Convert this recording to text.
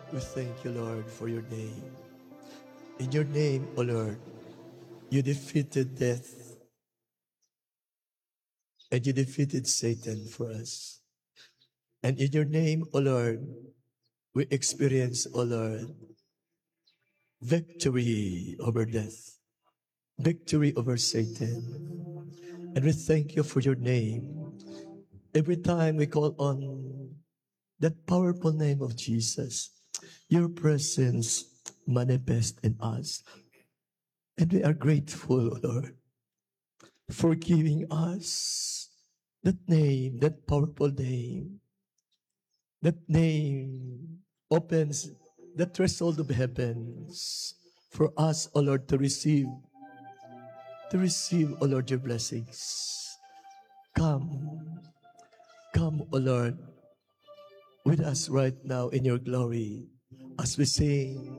We thank you, Lord, for your name. In your name, O Lord, you defeated death and you defeated Satan for us. And in your name, O Lord, we experience, O Lord, victory over death, victory over Satan. And we thank you for your name. Every time we call on that powerful name of Jesus, your presence manifests in us. And we are grateful, O Lord, for giving us that name, that powerful name. That name opens the threshold of heavens for us, O Lord, to receive, O Lord, your blessings. Come, come, O Lord, with us right now in your glory as we sing